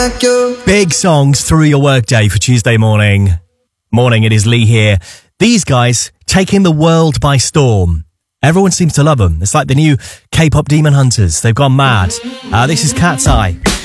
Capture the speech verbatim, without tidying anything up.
like you. Big songs through your workday for Tuesday morning. Morning, it is Lee here. These guys taking the world by storm. Everyone seems to love them. It's like the new K-pop Demon Hunters. They've gone mad. Uh, this is Cat's Eye.